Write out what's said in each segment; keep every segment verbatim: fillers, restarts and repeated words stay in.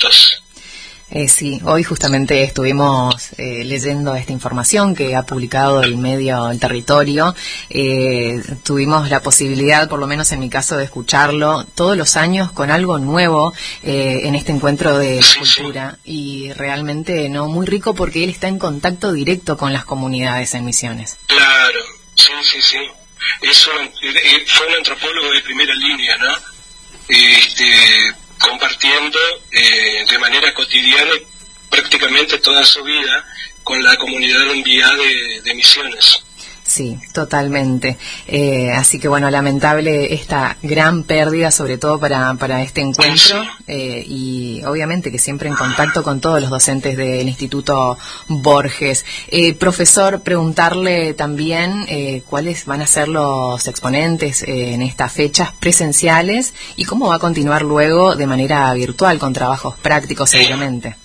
distintos. Eh, sí, hoy justamente estuvimos eh, leyendo esta información que ha publicado el medio El Territorio. Eh, tuvimos la posibilidad, por lo menos en mi caso, de escucharlo todos los años con algo nuevo eh, en este encuentro de Sí, cultura. sí. Y realmente no muy rico porque él está en contacto directo con las comunidades en Misiones. Claro, sí, sí, sí. Es un, fue un antropólogo de primera línea, ¿no? Este, compartiendo eh, de manera cotidiana prácticamente toda su vida con la comunidad enviada de, de Misiones. Sí, totalmente. Eh, así que bueno, lamentable esta gran pérdida, sobre todo para, para este encuentro, eh, y obviamente que siempre en contacto con todos los docentes del Instituto Borges. Eh, profesor, preguntarle también eh, cuáles van a ser los exponentes eh, en estas fechas presenciales y cómo va a continuar luego de manera virtual, con trabajos prácticos seguramente.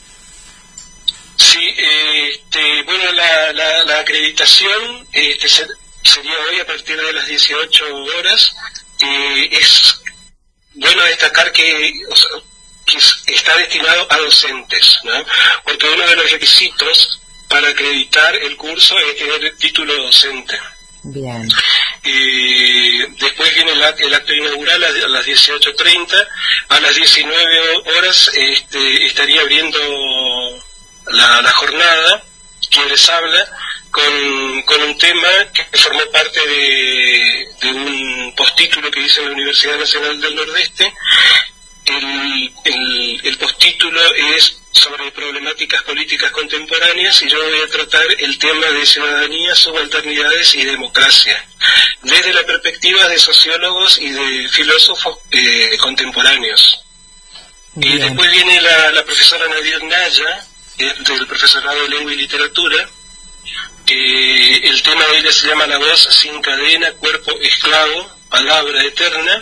Sí, este, bueno, la, la, la acreditación este, ser, sería hoy a partir de las dieciocho horas. Eh, es bueno destacar que, o sea, que está destinado a docentes, ¿no? Porque uno de los requisitos para acreditar el curso es tener el título docente. Bien. Eh, después viene el, el acto inaugural a, a las dieciocho treinta. A las diecinueve horas este, estaría abriendo La, la jornada que les habla con, con un tema que formó parte de, de un postítulo que hizo en la Universidad Nacional del Nordeste. El, el, el postítulo es sobre problemáticas políticas contemporáneas y yo voy a tratar el tema de ciudadanía, subalternidades y democracia desde la perspectiva de sociólogos y de filósofos eh, contemporáneos. Bien. Y después viene la, la profesora Nadir Naya, del profesorado de Lengua y Literatura. Eh, el tema de ella se llama La voz sin cadena, cuerpo esclavo, palabra eterna.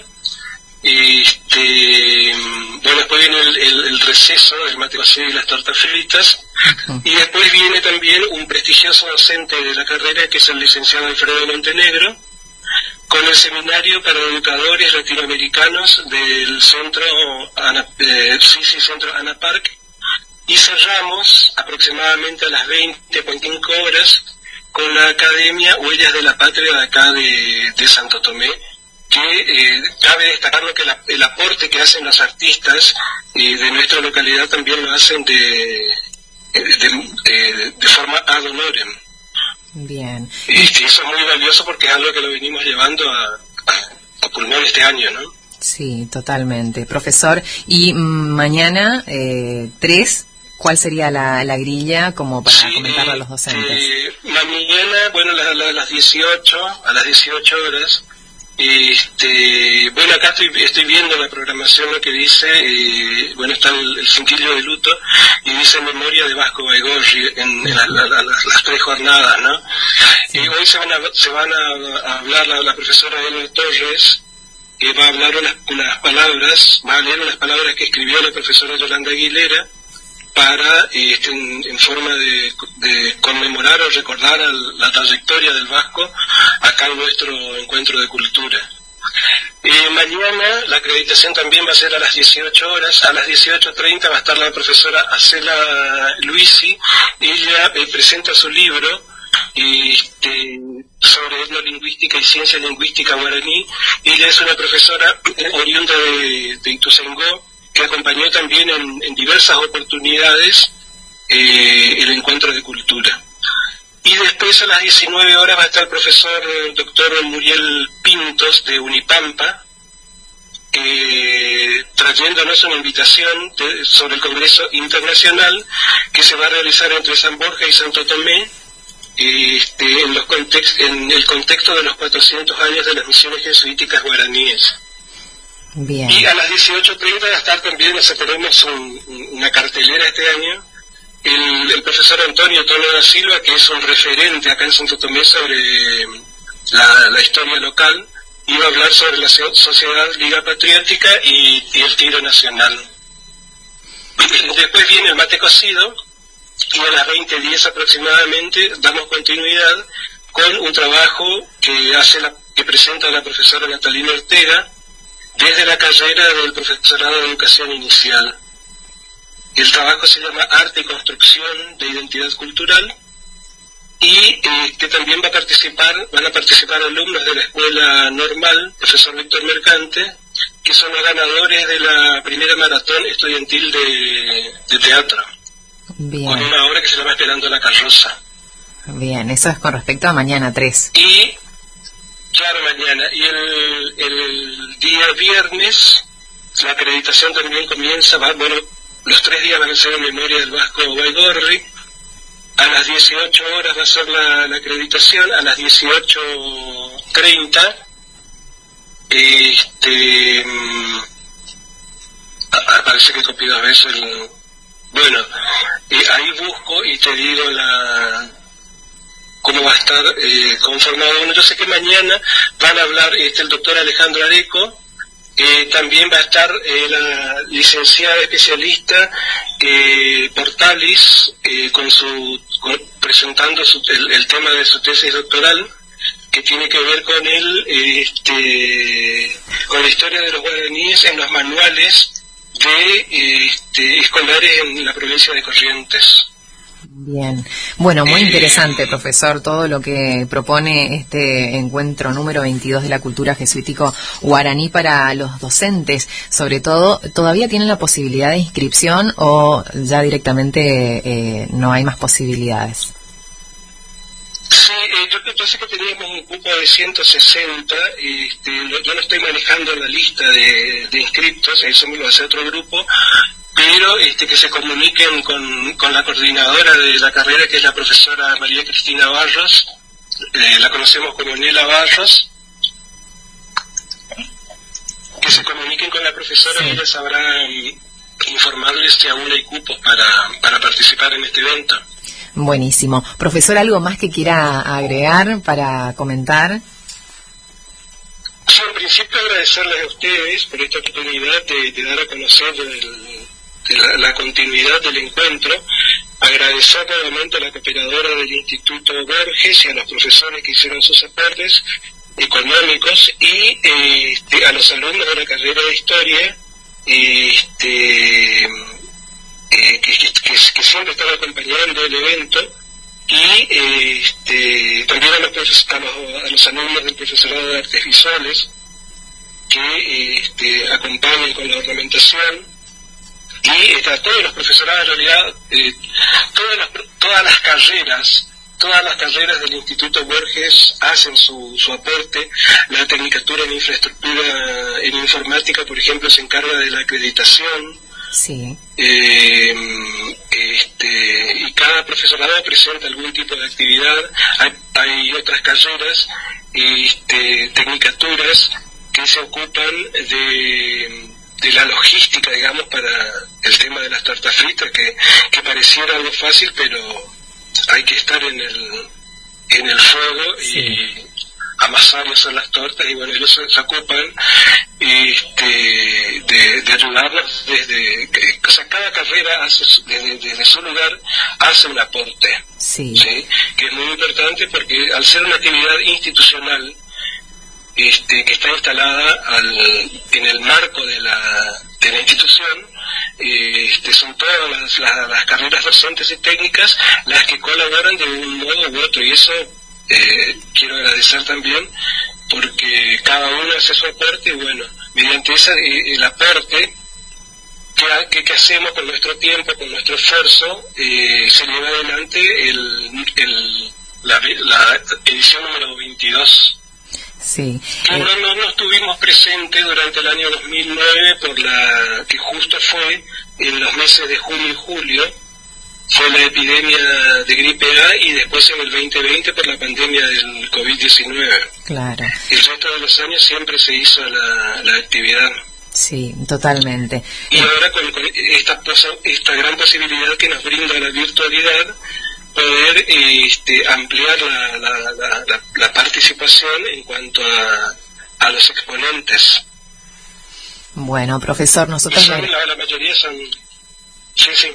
Este, bueno, después viene el, el, el receso del mate cocido y las tortas fritas. Uh-huh. Y después viene también un prestigioso docente de la carrera, que es el licenciado Alfredo Montenegro, con el seminario para educadores latinoamericanos del centro Ana, eh, sí, sí, centro Ana Park. Y cerramos aproximadamente a las veinte, veinticinco horas con la Academia Huellas de la Patria de acá de, de Santo Tomé, que eh, cabe destacar lo que la, el aporte que hacen los artistas eh, de nuestra localidad también lo hacen de, de, de, de forma ad honorem. Bien. Y eso es muy valioso porque es algo que lo venimos llevando a, a, a pulmón este año, ¿no? Sí, totalmente. Profesor, y mañana, eh, tres... ¿cuál sería la, la grilla como para sí, comentarle a los docentes? Eh, mañana, bueno, a la, la, las dieciocho, a las dieciocho horas, este, bueno, acá estoy, estoy viendo la programación, lo que dice, eh, bueno, está el, el cinquillo de luto, y dice Memoria de Vasco Baigorri en, en la, la, la, las, las tres jornadas, ¿no? Sí. Y hoy se van a, se van a, a hablar la, la profesora Elena Torres, que va a hablar unas, unas palabras, va a leer unas palabras que escribió la profesora Yolanda Aguilera, para este, en, en forma de, de conmemorar o recordar al, la trayectoria del Vasco acá en nuestro encuentro de cultura. Eh, mañana la acreditación también va a ser a las dieciocho horas. A las dieciocho treinta va a estar la profesora Acela Luisi. Ella eh, presenta su libro este, sobre etnolingüística y ciencia lingüística guaraní. Ella es una profesora oriunda de, de Ituzaingó, que acompañó también en, en diversas oportunidades eh, el encuentro de cultura. Y después a las diecinueve horas va a estar el profesor el doctor Muriel Pintos de Unipampa, eh, trayéndonos una invitación de, sobre el Congreso Internacional que se va a realizar entre San Borja y Santo Tomé, este, en, los context, en el contexto de los cuatrocientos años de las misiones jesuíticas guaraníes. Bien. Y a las dieciocho treinta va a estar también, o sea, tenemos un, una cartelera este año, el, el profesor Antonio Tono da Silva, que es un referente acá en Santo Tomé sobre la, la historia local, y va a hablar sobre la Sociedad Liga Patriótica y, y el Tiro Nacional. Después viene el mate cocido, y a las veinte diez aproximadamente damos continuidad con un trabajo que hace la, que presenta la profesora Natalina Ortega, desde la carrera del profesorado de educación inicial. El trabajo se llama Arte y Construcción de Identidad Cultural. Y este, también va a participar, van a participar alumnos de la Escuela Normal, profesor Víctor Mercante, que son los ganadores de la primera maratón estudiantil de, de teatro. Bien. Con una obra que se llama Esperando la Carroza. Bien, eso es con respecto a mañana tres. Y, claro, mañana. Y el, el día viernes, la acreditación también comienza, va, bueno, los tres días van a ser en memoria del Vasco Baigorri. A las dieciocho horas va a ser la, la acreditación, a las dieciocho treinta, este, ah, parece que copié dos veces el, bueno, eh, ahí busco y te digo la, cómo va a estar eh, conformado. Bueno, yo sé que mañana van a hablar este, el doctor Alejandro Areco. Eh, también va a estar eh, la licenciada especialista eh, Portalis eh, con su con, presentando su, el, el tema de su tesis doctoral, que tiene que ver con el eh, este con la historia de los guaraníes en los manuales de eh, este, escolares en la provincia de Corrientes. Bien, bueno, muy interesante, profesor, todo lo que propone este encuentro número veintidós de la cultura jesuítico guaraní para los docentes. Sobre todo, ¿todavía tienen la posibilidad de inscripción o ya directamente eh, no hay más posibilidades? Sí, eh, yo pensé que teníamos un cupo de ciento sesenta, este, yo no estoy manejando la lista de, de inscriptos, eso me lo hace otro grupo, pero este, que se comuniquen con, con la coordinadora de la carrera, que es la profesora María Cristina Barros, eh, la conocemos como Nela Barros, que se comuniquen con la profesora sí. Y ella sabrá informarles si aún hay cupos para, para participar en este evento. Buenísimo. Profesor, ¿algo más que quiera agregar para comentar? Sí, en principio agradecerles a ustedes por esta oportunidad de, de dar a conocer el, de la, la continuidad del encuentro, agradecer nuevamente a la cooperadora del Instituto Borges y a los profesores que hicieron sus aportes económicos y eh, este, a los alumnos de la carrera de Historia este, eh, que, que, que, que siempre están acompañando el evento y eh, este, también a los, a, los, a los alumnos del profesorado de Artes Visuales que este, acompañan con la ornamentación y este, a todos los profesorados. En realidad eh, todas, las, todas las carreras todas las carreras del Instituto Borges hacen su, su aporte. La Tecnicatura en Infraestructura en Informática, por ejemplo, se encarga de la acreditación. Sí. Eh, este, y cada profesorado presenta algún tipo de actividad. Hay, hay otras carreras, este, tecnicaturas, que se ocupan de, de la logística, digamos, para el tema de las tortas fritas, que, que pareciera algo fácil, pero hay que estar en el en el fuego y sí. amasar y hacer las tortas, y bueno, ellos se, se ocupan este, de, de ayudarnos desde, que, o sea, cada carrera hace, desde, desde su lugar hace un aporte, sí. ¿sí? Que es muy importante porque al ser una actividad institucional este, que está instalada al, en el marco de la, de la institución, este, son todas las, las, las carreras docentes y técnicas las que colaboran de un modo u otro, y eso eh, quiero agradecer también porque cada uno hace su aporte y bueno, mediante ese, el aporte que, que, que hacemos con nuestro tiempo, con nuestro esfuerzo, eh, se lleva adelante el, el, la, la edición número veintidós. Sí. Que no, no, no estuvimos presentes durante el año dos mil nueve, por la que justo fue en los meses de junio y julio, fue la epidemia de gripe A, y después en el veinte veinte por la pandemia del COVID diecinueve. Claro. El resto de los años siempre se hizo la, la actividad. Sí, totalmente. Y ahora con, con esta, esta gran posibilidad que nos brinda la virtualidad, poder este, ampliar la, la, la, la, la participación en cuanto a, a los exponentes. Bueno, profesor, nosotros... Son, la, la mayoría son... Sí, sí.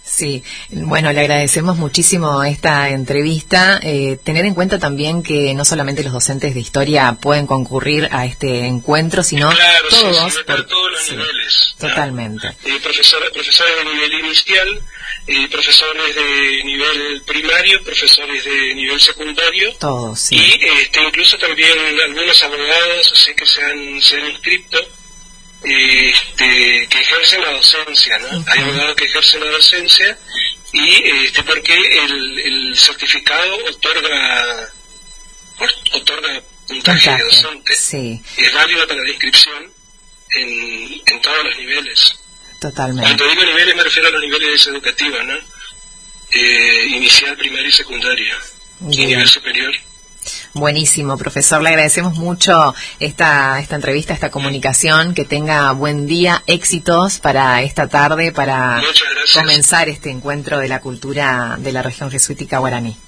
Sí, bueno, le agradecemos muchísimo esta entrevista. Eh, tener en cuenta también que no solamente los docentes de historia pueden concurrir a este encuentro, sino claro, todos. Sí, sí, para todos los sí, niveles. Totalmente. Eh, profesores, profesores de nivel inicial, eh, profesores de nivel primario, profesores de nivel secundario. Todos, sí. Y este, incluso también algunos abogados, o sea, que se han, se han inscrito. Este, que ejercen la docencia, ¿no? Uh-huh. Hay abogados que ejercen la docencia y este, porque el, el certificado otorga otorga puntaje de docente, sí. Es válido para la inscripción en, en todos los niveles. Totalmente. Cuando digo niveles me refiero a los niveles educativos, ¿no? Eh, inicial, primario y secundario. Bien. Y nivel superior. Buenísimo, profesor, le agradecemos mucho esta esta entrevista, esta comunicación, que tenga buen día, éxitos para esta tarde, para comenzar este encuentro de la cultura de la región jesuítica guaraní.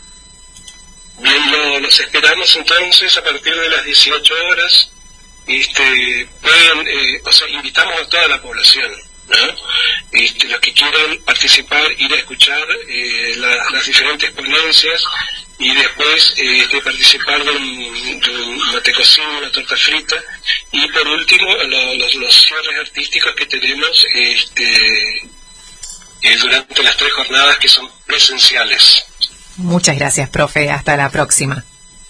Bien, lo, los esperamos entonces a partir de las dieciocho horas, este, pueden, eh, o sea, invitamos a toda la población, ¿no? Este, los que quieran participar, ir a escuchar eh, la, las diferentes ponencias y después eh, este, participar de un, de un mate cocido, una torta frita y por último lo, los, los cierres artísticos que tenemos este, eh, durante las tres jornadas que son presenciales. Muchas gracias, profe. Hasta la próxima.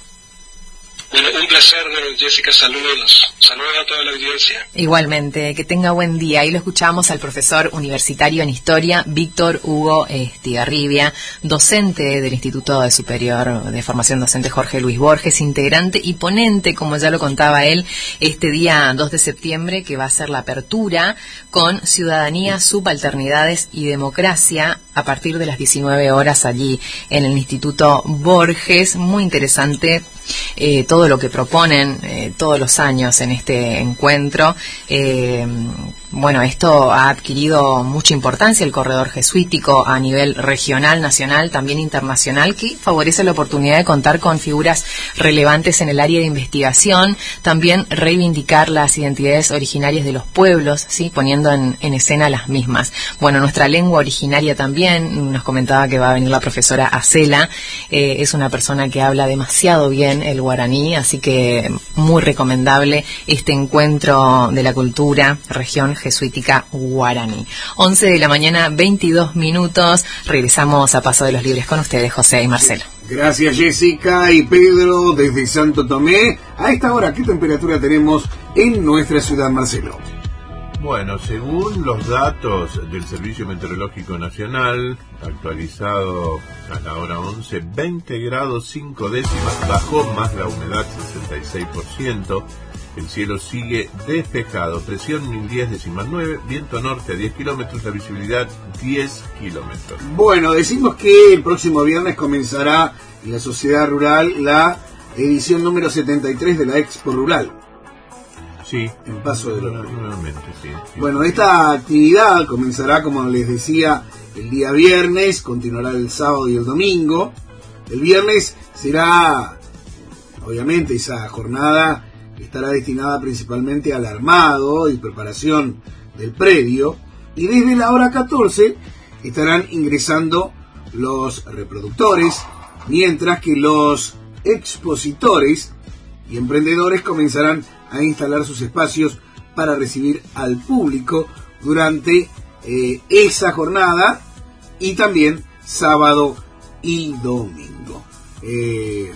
Bueno, un placer, Jessica, saludos. Saludos a toda la audiencia. Igualmente, que tenga buen día. Ahí lo escuchamos al profesor universitario en Historia, Víctor Hugo Estigarribia, docente del Instituto de Superior de Formación Docente Jorge Luis Borges, integrante y ponente, como ya lo contaba él, este día dos de septiembre, que va a ser la apertura con Ciudadanía, Subalternidades y Democracia, a partir de las diecinueve horas allí en el Instituto Borges. Muy interesante eh, todo lo que proponen eh, todos los años en este encuentro. Eh, bueno, esto ha adquirido mucha importancia, el corredor jesuítico, a nivel regional, nacional, también internacional, que favorece la oportunidad de contar con figuras relevantes en el área de investigación, también reivindicar las identidades originarias de los pueblos, ¿sí?, poniendo en, en escena las mismas. Bueno, nuestra lengua originaria también, nos comentaba que va a venir la profesora Acela, eh, es una persona que habla demasiado bien el guaraní, así que muy recomendable este encuentro de la cultura región jesuítica guaraní. once de la mañana, veintidós minutos. Regresamos a Paso de los Libres con ustedes, José y Marcelo. Gracias, Jessica y Pedro, desde Santo Tomé. A esta hora, ¿qué temperatura tenemos en nuestra ciudad, Marcelo? Bueno, según los datos del Servicio Meteorológico Nacional, actualizado a la hora once, veinte grados cinco décimas, bajó más la humedad, sesenta y seis por ciento. El cielo sigue despejado, presión mil diez décimas nueve, viento norte a diez kilómetros, la visibilidad diez kilómetros. Bueno, decimos que el próximo viernes comenzará en la Sociedad Rural la edición número setenta y tres de la Expo Rural. Sí, en Paso de los Libres. Nuevamente, sí, sí. Bueno, esta actividad comenzará, como les decía, el día viernes, continuará el sábado y el domingo. El viernes será, obviamente, esa jornada estará destinada principalmente al armado y preparación del predio, y desde la hora catorce estarán ingresando los reproductores, mientras que los expositores y emprendedores comenzarán a instalar sus espacios para recibir al público durante eh, esa jornada y también sábado y domingo. Eh,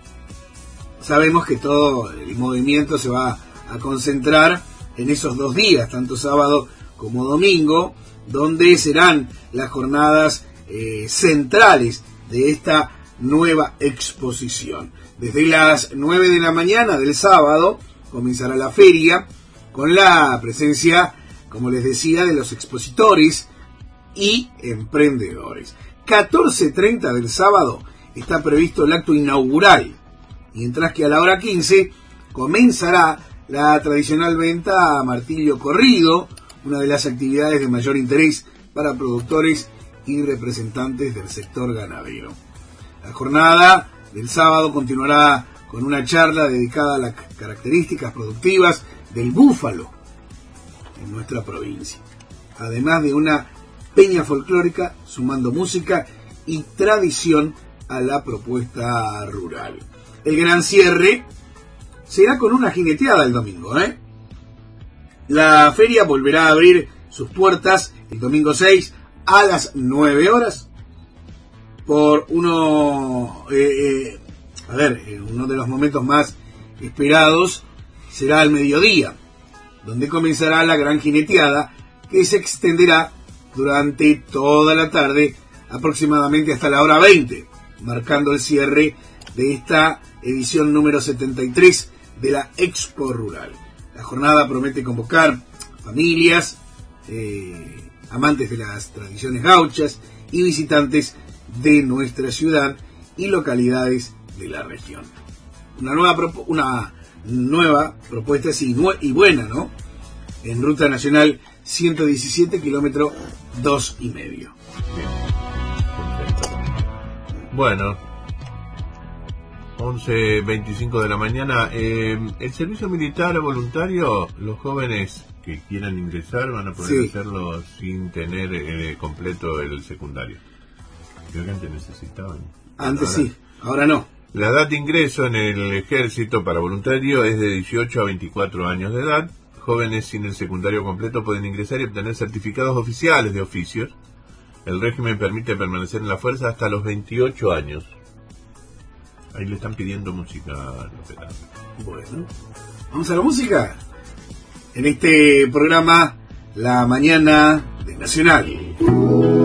sabemos que todo el movimiento se va a concentrar en esos dos días, tanto sábado como domingo, donde serán las jornadas eh, centrales de esta nueva exposición. Desde las nueve de la mañana del sábado comenzará la feria con la presencia, como les decía, de los expositores y emprendedores. catorce treinta del sábado está previsto el acto inaugural, mientras que a la hora quince comenzará la tradicional venta a martillo corrido, una de las actividades de mayor interés para productores y representantes del sector ganadero. La jornada del sábado continuará con una charla dedicada a las características productivas del búfalo en nuestra provincia, además de una peña folclórica, sumando música y tradición a la propuesta rural. El gran cierre será con una jineteada el domingo, ¿eh? La feria volverá a abrir sus puertas el domingo seis a las nueve horas por uno, eh, eh, a ver, eh, uno de los momentos más esperados será al mediodía, donde comenzará la gran jineteada que se extenderá durante toda la tarde, aproximadamente hasta la hora veinte, marcando el cierre de esta edición número setenta y tres de la Expo Rural. La jornada promete convocar familias, eh, amantes de las tradiciones gauchas y visitantes de nuestra ciudad y localidades de la región. Una nueva, propu- una nueva propuesta sí, nue- y buena, ¿no? En Ruta Nacional ciento diecisiete, kilómetro dos y medio. Bien. Bueno, once veinticinco de la mañana. Eh, el servicio militar voluntario, los jóvenes que quieran ingresar van a poder Sí. hacerlo sin tener eh, completo el secundario. Creo que antes necesitaban. Antes Ahora, sí, ahora no. la edad de ingreso en el ejército para voluntario es de dieciocho a veinticuatro años de edad. Jóvenes sin el secundario completo pueden ingresar y obtener certificados oficiales de oficios. El régimen permite permanecer en la fuerza hasta los veintiocho años. Ahí le están pidiendo música a López. Bueno, vamos a la música. En este programa, La Mañana de Nacional.